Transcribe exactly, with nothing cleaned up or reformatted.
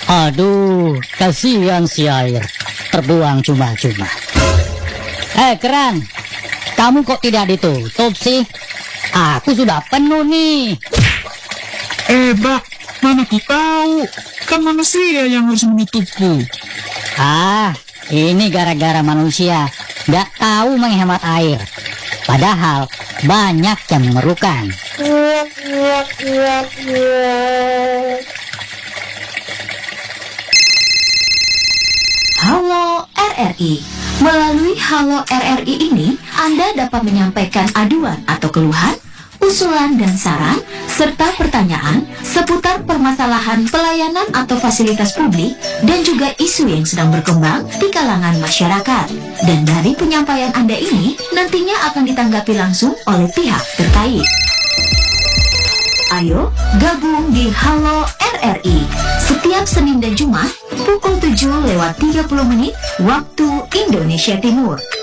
Aduh, kasihan si air, terbuang cuma-cuma. Eh, keran, kamu kok tidak ditutup sih? Aku sudah penuh nih. Eh, Bak, mana ku tahu? Kan manusia yang harus menutupku. Ah, ini gara-gara manusia nggak tahu menghemat air. Padahal banyak yang memerlukan. Halo R R I. Melalui Halo R R I ini, Anda dapat menyampaikan aduan atau keluhan, usulan dan saran, serta pertanyaan seputar permasalahan pelayanan atau fasilitas publik dan juga isu yang sedang berkembang di kalangan masyarakat. Dan dari penyampaian Anda ini, nantinya akan ditanggapi langsung oleh pihak terkait. Ayo, gabung di Halo R R I setiap Senin dan Jumat pukul tujuh lewat tiga puluh menit waktu Indonesia Timur.